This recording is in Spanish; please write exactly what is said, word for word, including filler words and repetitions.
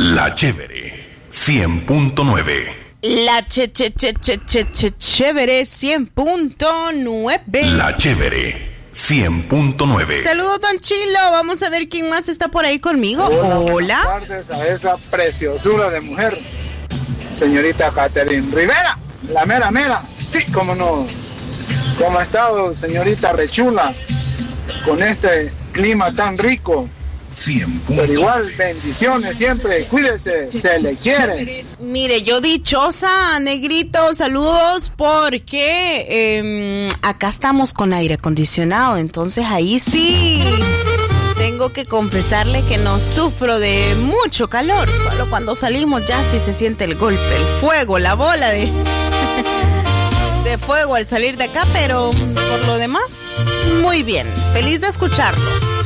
La Chévere cien punto nueve. La che, che, che, che, che, che, Chévere cien punto nueve. La Chévere cien punto nueve. Saludos, Don Chilo. Vamos a ver quién más está por ahí conmigo. Hola. Hola. Buenas tardes a esa preciosura de mujer, señorita Catherine Rivera, la mera mera. Sí, cómo no. ¿Cómo ha estado, señorita Rechula, con este clima tan rico? Pero igual, bendiciones siempre, cuídese, se le quiere. Mire, yo dichosa, negrito, saludos, porque eh, acá estamos con aire acondicionado, entonces ahí sí tengo que confesarle que no sufro de mucho calor, solo cuando salimos ya sí se siente el golpe, el fuego, la bola de, de fuego al salir de acá, pero por lo demás, muy bien, feliz de escucharlos.